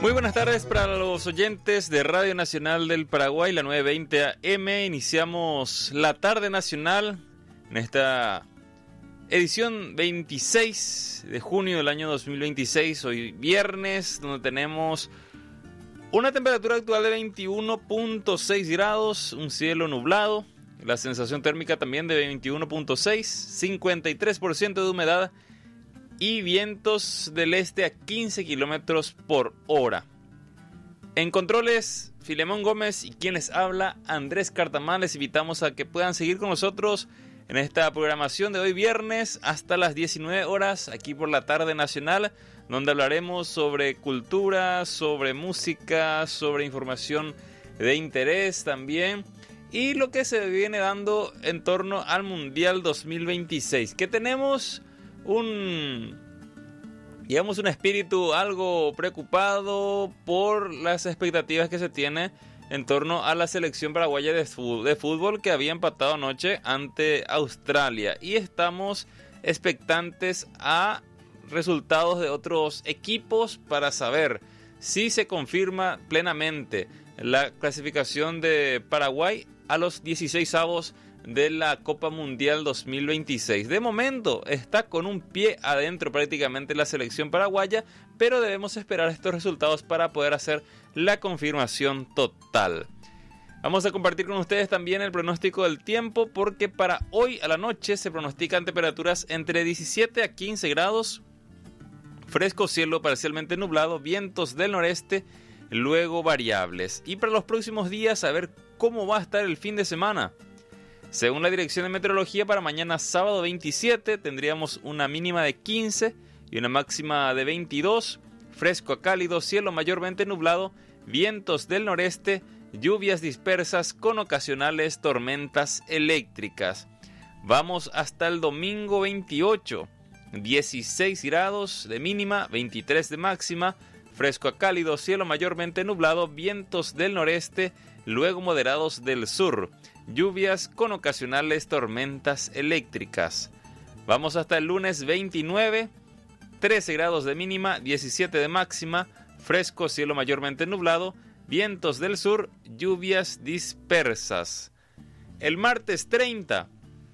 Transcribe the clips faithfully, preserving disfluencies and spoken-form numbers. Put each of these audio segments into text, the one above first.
Muy buenas tardes para los oyentes de Radio Nacional del Paraguay, la nueve veinte A M. Iniciamos la tarde nacional en esta edición veintiséis de junio del año dos mil veintiséis. Hoy viernes, donde tenemos una temperatura actual de veintiuno punto seis grados, un cielo nublado, la sensación térmica también de veintiuno punto seis, cincuenta y tres por ciento de humedad y vientos del este a quince kilómetros por hora. En controles, Filemón Gómez y quien les habla, Andrés Cartamán. Les invitamos a que puedan seguir con nosotros en esta programación de hoy viernes hasta las diecinueve horas, aquí por la tarde nacional, donde hablaremos sobre cultura, sobre música, sobre información de interés también, y lo que se viene dando en torno al Mundial dos mil veintiséis, que tenemos un, digamos, un espíritu algo preocupado por las expectativas que se tiene en torno a la selección paraguaya de fútbol, que había empatado anoche ante Australia, y estamos expectantes a resultados de otros equipos para saber si se confirma plenamente la clasificación de Paraguay a los dieciseisavos de la Copa Mundial dos mil veintiséis. De momento está con un pie adentro prácticamente la selección paraguaya, pero debemos esperar estos resultados para poder hacer la confirmación total. Vamos a compartir con ustedes también el pronóstico del tiempo, porque para hoy a la noche se pronostican temperaturas entre diecisiete a quince grados, fresco cielo parcialmente nublado, vientos del noreste, luego variables. Y para los próximos días, a ver cómo va a estar el fin de semana. Según la Dirección de Meteorología, para mañana sábado veintisiete tendríamos una mínima de quince y una máxima de veintidós, fresco a cálido, cielo mayormente nublado, vientos del noreste, lluvias dispersas con ocasionales tormentas eléctricas. Vamos hasta el domingo veintiocho, dieciséis grados de mínima, veintitrés de máxima, fresco a cálido, cielo mayormente nublado, vientos del noreste, luego moderados del sur, lluvias con ocasionales tormentas eléctricas. Vamos hasta el lunes veintinueve, trece grados de mínima, diecisiete de máxima, fresco, cielo mayormente nublado, vientos del sur, lluvias dispersas. El martes treinta,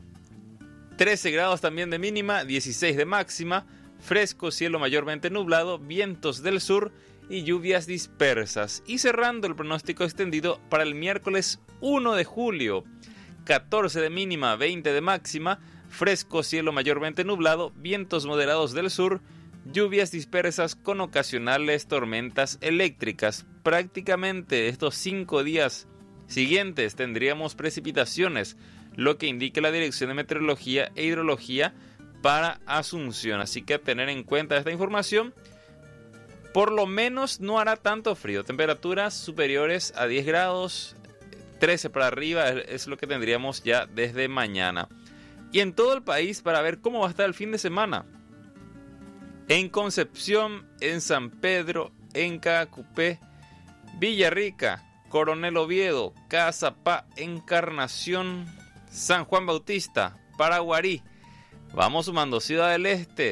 trece grados también de mínima, dieciséis de máxima, fresco, cielo mayormente nublado, vientos del sur y lluvias dispersas. Y cerrando el pronóstico extendido para el miércoles uno de julio, catorce de mínima, veinte de máxima, fresco, cielo mayormente nublado, vientos moderados del sur, lluvias dispersas con ocasionales tormentas eléctricas. Prácticamente estos cinco días siguientes tendríamos precipitaciones, lo que indica la Dirección de Meteorología e Hidrología para Asunción. Así que a tener en cuenta esta información. Por lo menos no hará tanto frío, temperaturas superiores a diez grados, trece para arriba es lo que tendríamos ya desde mañana. Y en todo el país, para ver cómo va a estar el fin de semana. En Concepción, en San Pedro, en Caacupé, Villarrica, Coronel Oviedo, Cazapá, Encarnación, San Juan Bautista, Paraguarí. Vamos sumando Ciudad del Este,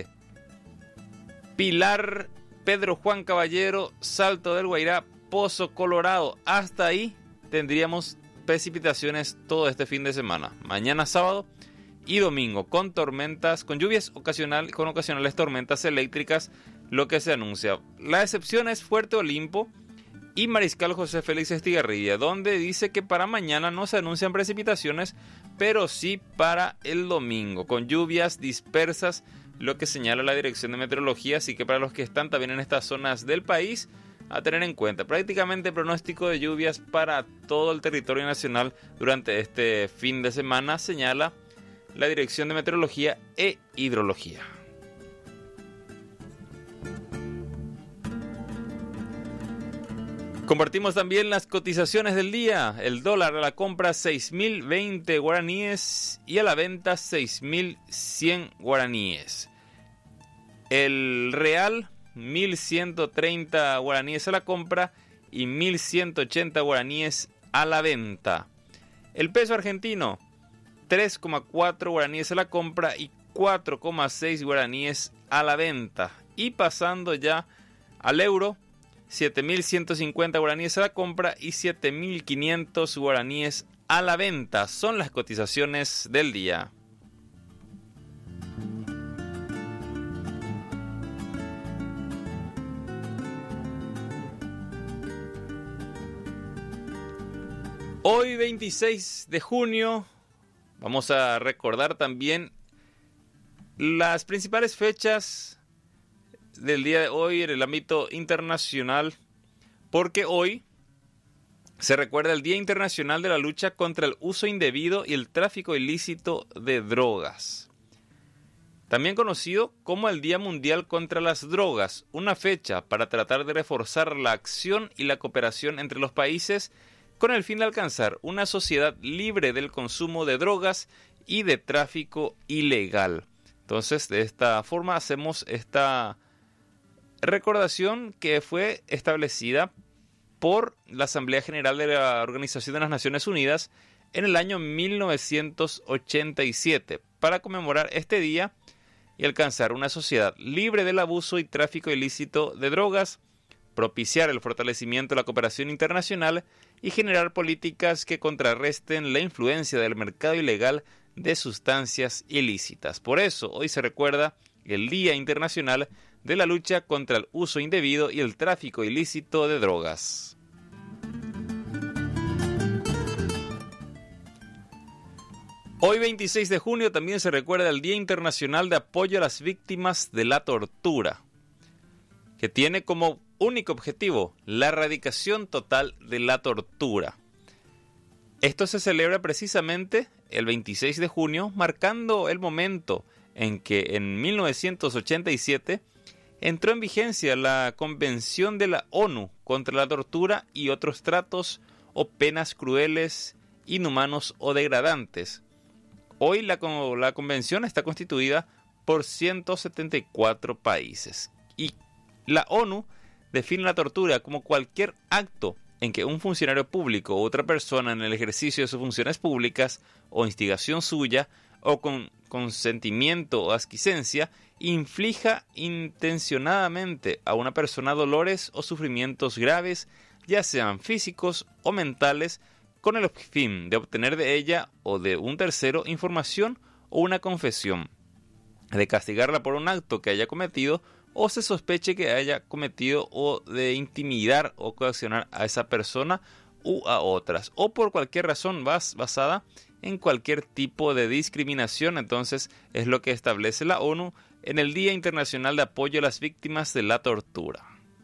Pilar, Pedro Juan Caballero, Salto del Guairá, Pozo Colorado. Hasta ahí tendríamos precipitaciones todo este fin de semana. Mañana sábado y domingo con tormentas, con lluvias ocasional, con ocasionales tormentas eléctricas, lo que se anuncia. La excepción es Fuerte Olimpo y Mariscal José Félix Estigarribia, donde dice que para mañana no se anuncian precipitaciones, pero sí para el domingo, con lluvias dispersas, lo que señala la Dirección de Meteorología. Así que para los que están también en estas zonas del país, a tener en cuenta. Prácticamente pronóstico de lluvias para todo el territorio nacional durante este fin de semana, señala la Dirección de Meteorología e Hidrología. Compartimos también las cotizaciones del día. El dólar a la compra seis mil veinte guaraníes y a la venta seis mil cien guaraníes. El real mil ciento treinta guaraníes a la compra y mil ciento ochenta guaraníes a la venta. El peso argentino tres coma cuatro guaraníes a la compra y cuatro coma seis guaraníes a la venta. Y pasando ya al euro, siete mil ciento cincuenta guaraníes a la compra y siete mil quinientos guaraníes a la venta. Son las cotizaciones del día. Hoy veintiséis de junio vamos a recordar también las principales fechas del día de hoy en el ámbito internacional, porque hoy se recuerda el Día Internacional de la Lucha contra el Uso Indebido y el Tráfico Ilícito de Drogas, también conocido como el Día Mundial contra las Drogas, una fecha para tratar de reforzar la acción y la cooperación entre los países con el fin de alcanzar una sociedad libre del consumo de drogas y de tráfico ilegal. Entonces, de esta forma hacemos esta recordación que fue establecida por la Asamblea General de la Organización de las Naciones Unidas en el año mil novecientos ochenta y siete para conmemorar este día y alcanzar una sociedad libre del abuso y tráfico ilícito de drogas, propiciar el fortalecimiento de la cooperación internacional y generar políticas que contrarresten la influencia del mercado ilegal de sustancias ilícitas. Por eso, hoy se recuerda el Día Internacional de la Lucha contra el Uso Indebido y el Tráfico Ilícito de Drogas. Hoy veintiséis de junio también se recuerda el Día Internacional de Apoyo a las Víctimas de la Tortura, que tiene como único objetivo la erradicación total de la tortura. Esto se celebra precisamente el veintiséis de junio, marcando el momento en que en mil novecientos ochenta y siete entró en vigencia la Convención de la ONU contra la tortura y otros tratos o penas crueles, inhumanos o degradantes. Hoy la, la convención está constituida por ciento setenta y cuatro países y la ONU define la tortura como cualquier acto en que un funcionario público o otra persona en el ejercicio de sus funciones públicas o instigación suya o con consentimiento o asquiescencia inflija intencionadamente a una persona dolores o sufrimientos graves, ya sean físicos o mentales, con el fin de obtener de ella o de un tercero información o una confesión, de castigarla por un acto que haya cometido o se sospeche que haya cometido, o de intimidar o coaccionar a esa persona u a otras, o por cualquier razón bas- basada en cualquier tipo de discriminación. Entonces es lo que establece la ONU en el Día Internacional de Apoyo a las Víctimas de la Tortura.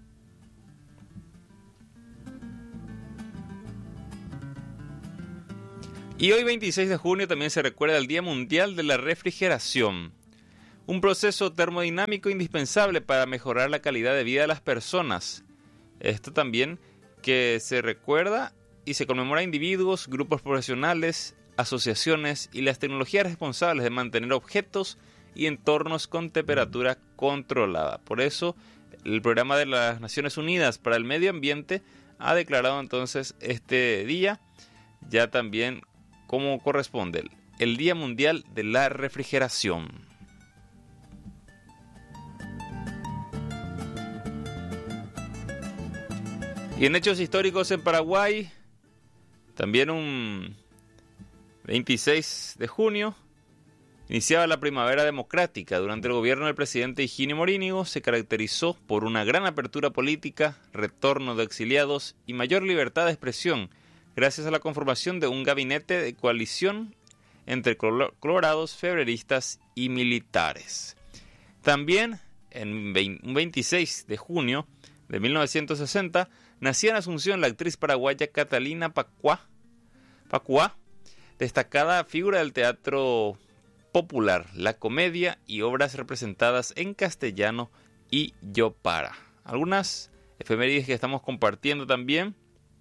Y hoy veintiséis de junio también se recuerda el Día Mundial de la Refrigeración, un proceso termodinámico indispensable para mejorar la calidad de vida de las personas. Esto también que se recuerda y se conmemora a individuos, grupos profesionales, asociaciones y las tecnologías responsables de mantener objetos y entornos con temperatura controlada. Por eso, el Programa de las Naciones Unidas para el Medio Ambiente ha declarado entonces este día ya también como corresponde, el Día Mundial de la Refrigeración. Y en hechos históricos en Paraguay, también un veintiséis de junio, iniciaba la primavera democrática. Durante el gobierno del presidente Higinio Morínigo se caracterizó por una gran apertura política, retorno de exiliados y mayor libertad de expresión, gracias a la conformación de un gabinete de coalición entre colorados, febreristas y militares. También, en un veintiséis de junio de mil novecientos sesenta, nacía en Asunción la actriz paraguaya Catalina Pacua, Pacua, destacada figura del teatro popular, la comedia y obras representadas en castellano y yopara. Algunas efemérides que estamos compartiendo también.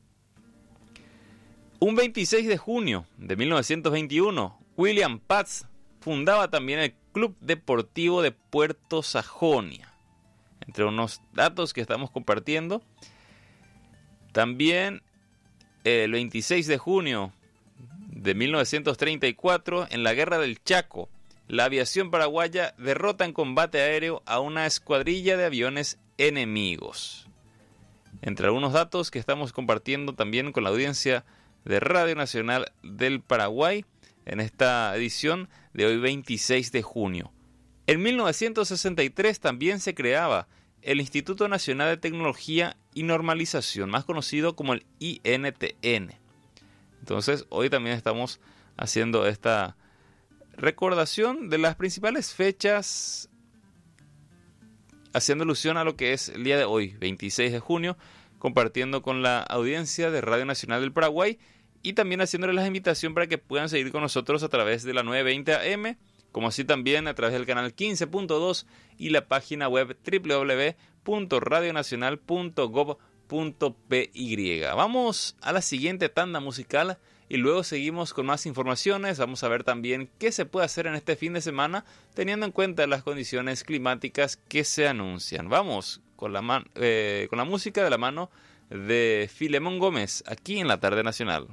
Un veintiséis de junio de mil novecientos veintiuno, William Paz fundaba también el Club Deportivo de Puerto Sajonia. Entre unos datos que estamos compartiendo, también el veintiséis de junio de mil novecientos treinta y cuatro, en la Guerra del Chaco, la aviación paraguaya derrota en combate aéreo a una escuadrilla de aviones enemigos. entre algunos datos que estamos compartiendo también con la audiencia de Radio Nacional del Paraguay en esta edición de hoy veintiséis de junio. En mil novecientos sesenta y tres también se creaba el Instituto Nacional de Tecnología y Normalización, más conocido como el I N T N. Entonces, hoy también estamos haciendo esta recordación de las principales fechas, haciendo alusión a lo que es el día de hoy, veintiséis de junio, compartiendo con la audiencia de Radio Nacional del Paraguay y también haciéndoles la invitación para que puedan seguir con nosotros a través de la nueve veinte A M, como así también a través del canal quince punto dos y la página web doble u doble u doble u punto radio nacional punto gob punto p y. Vamos a la siguiente tanda musical y luego seguimos con más informaciones. Vamos a ver también qué se puede hacer en este fin de semana teniendo en cuenta las condiciones climáticas que se anuncian. Vamos con la, man- eh, con la música de la mano de Filemón Gómez aquí en la Tarde Nacional.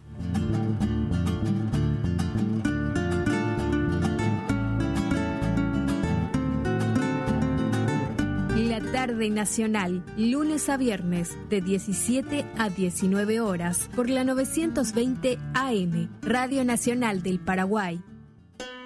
La Tarde Nacional, lunes a viernes, de diecisiete a diecinueve horas, por la novecientos veinte A M, Radio Nacional del Paraguay.